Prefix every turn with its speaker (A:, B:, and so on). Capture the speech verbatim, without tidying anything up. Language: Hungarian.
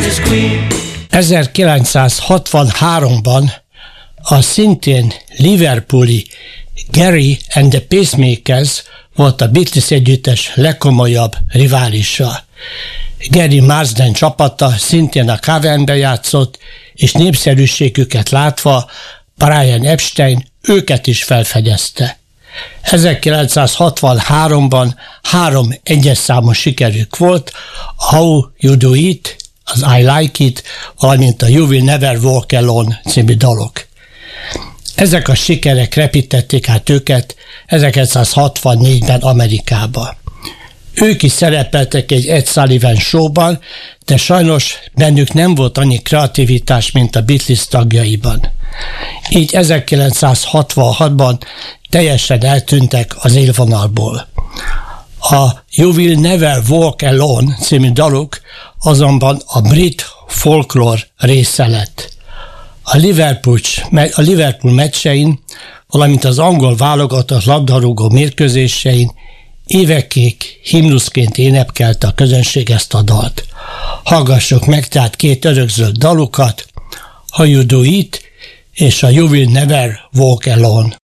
A: ezerkilencszázhatvanháromban a szintén liverpooli Gary and the Pacemakers volt a Beatles együttes legkomolyabb riválisa. Gary Marsden csapata szintén a Cavernben játszott, és népszerűségüket látva Brian Epstein őket is felfedezte. ezerkilencszázhatvanháromban három egyes számos sikerük volt, a How You Do It, az I Like It, valamint a You Will Never Walk Alone című dalok. Ezek a sikerek repítették át őket ezerkilencszázhatvannégyben Amerikába. Ők is szerepeltek egy Ed Sullivan showban, de sajnos bennük nem volt annyi kreativitás, mint a Beatles tagjaiban. Így ezerkilencszázhatvanhatban teljesen eltűntek az élvonalból. A You Will Never Walk Alone című daluk azonban a brit folklór része lett. A Liverpool, a Liverpool meccsein, valamint az angol válogatott labdarúgó mérkőzésein évekig himnuszként énekelt a közönség ezt a dalt. Hallgassuk meg tehát két örökzöld dalukat, How You Do It és a You Will Never Walk Alone.